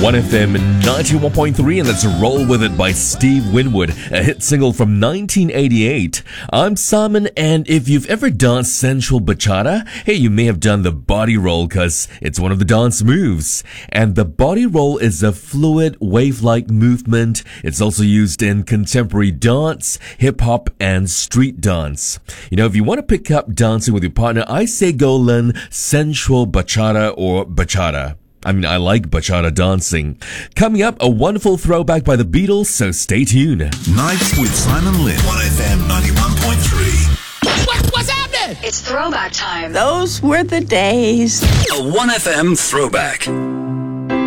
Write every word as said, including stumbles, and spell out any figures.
one F M ninety-one point three, and let's roll with it by Steve Winwood, a hit single from nineteen eighty-eight. I'm Simon, and if you've ever danced sensual bachata, hey, you may have done the body roll because it's one of the dance moves. And the body roll is a fluid, wave-like movement. It's also used in contemporary dance, hip-hop, and street dance. You know, if you want to pick up dancing with your partner, I say go learn sensual bachata or bachata. I mean, I like bachata dancing. Coming up, a wonderful throwback by the Beatles, so stay tuned. Nights with Simon Lynn. one F M ninety-one point three. What, what's happening? It's throwback time. Those were the days. A one F M throwback.